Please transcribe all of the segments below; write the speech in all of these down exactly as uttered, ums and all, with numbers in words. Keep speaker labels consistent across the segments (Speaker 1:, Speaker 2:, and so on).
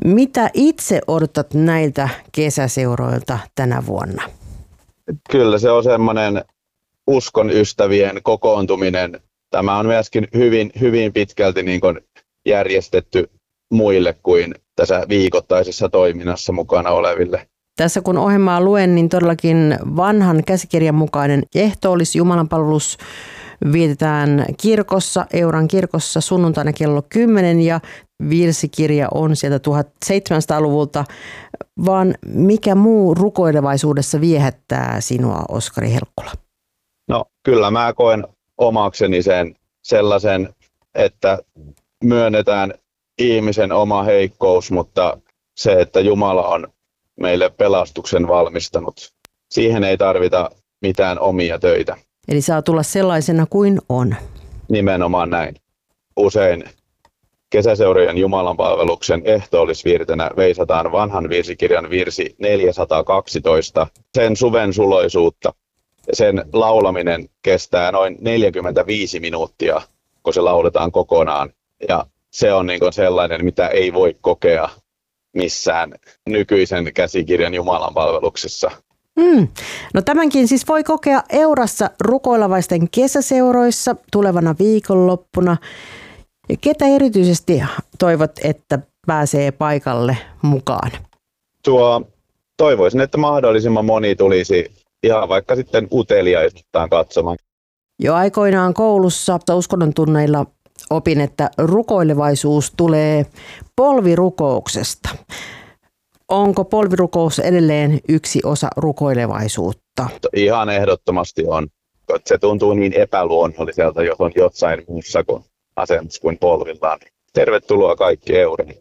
Speaker 1: Mitä itse odotat näiltä kesäseuroilta tänä vuonna?
Speaker 2: Kyllä se on semmoinen uskon ystävien kokoontuminen. Tämä on myöskin hyvin, hyvin pitkälti niin kuin järjestetty muille kuin tässä viikoittaisessa toiminnassa mukana oleville.
Speaker 1: Tässä kun ohjelmaa luen, niin todellakin vanhan käsikirjan mukainen ehtoollis jumalanpalvelus vietetään kirkossa, Euran kirkossa sunnuntaina kello kymmenen ja virsikirja on sieltä tuhatseitsemänsataaluvulta. Vaan mikä muu rukoilevaisuudessa viehättää sinua, Oskari Helkkula?
Speaker 2: No kyllä mä koen omakseni sen sellaisen, että myönnetään ihmisen oma heikkous, mutta se, että Jumala on meille pelastuksen valmistanut. Siihen ei tarvita mitään omia töitä.
Speaker 1: Eli saa tulla sellaisena kuin on.
Speaker 2: Nimenomaan näin. Usein kesäseurojen jumalanpalveluksen ehtoollisvirtenä veisataan vanhan virsikirjan virsi neljäsataakaksitoista, sen suven suloisuutta. Sen laulaminen kestää noin neljäkymmentäviisi minuuttia, kun se lauletaan kokonaan. Ja se on niin kuin sellainen, mitä ei voi kokea missään nykyisen käsikirjan jumalanpalveluksessa.
Speaker 1: Mm. No tämänkin siis voi kokea Eurassa rukoilevaisten kesäseuroissa tulevana viikonloppuna. Ketä erityisesti toivot, että pääsee paikalle mukaan?
Speaker 2: Tuo, toivoisin, että mahdollisimman moni tulisi ihan vaikka sitten uteliaisuuttaan katsomaan.
Speaker 1: Jo aikoinaan koulussa uskonnon tunneilla opin, että rukoilevaisuus tulee polvirukouksesta. Onko polvirukous edelleen yksi osa rukoilevaisuutta?
Speaker 2: Ihan ehdottomasti on. Se tuntuu niin epäluonnolliselta, jos on jossain muussa kuin asennossa kuin polvillaan. Tervetuloa kaikki Euriin.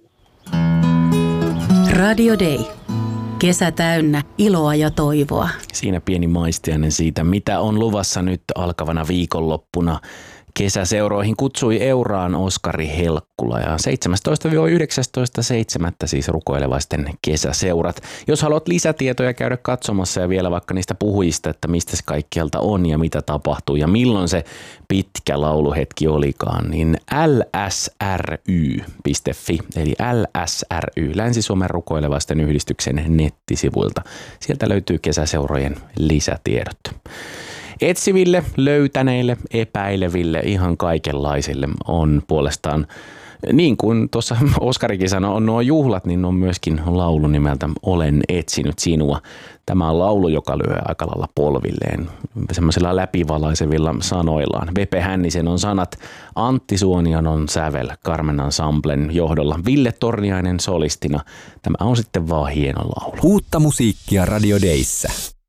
Speaker 3: Radio Day. Kesä täynnä iloa ja toivoa.
Speaker 4: Siinä pieni maistiainen siitä, mitä on luvassa nyt alkavana viikonloppuna. Kesäseuroihin kutsui Euraan Oskari Helkkula ja seitsemästoista yhdeksästoista seitsemättä siis rukoilevaisten kesäseurat. Jos haluat lisätietoja käydä katsomassa ja vielä vaikka niistä puhujista, että mistä se kaikkialta on ja mitä tapahtuu ja milloin se pitkä lauluhetki olikaan, niin l s r y piste f i eli L S R Y, Länsi-Suomen rukoilevaisten yhdistyksen nettisivuilta. Sieltä löytyy kesäseurojen lisätiedot. Etsiville, löytäneille, epäileville, ihan kaikenlaisille on puolestaan, niin kuin tuossa Oskarikin sanoi, on nuo juhlat, niin on myöskin laulu nimeltä Olen etsinyt sinua. Tämä on laulu, joka lyö aika lailla polvilleen semmoisilla läpivalaisevilla sanoillaan. Vepe Hännisen on sanat, Antti Suonion on sävel Carmen Ensemblen johdolla, Ville Torniainen solistina. Tämä on sitten vaan hieno laulu.
Speaker 5: Uutta musiikkia Radio Dayssä.